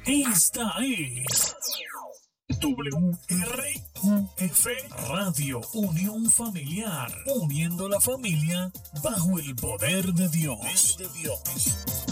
Esta es WRUF Radio Unión Familiar, uniendo la familia bajo el poder de Dios.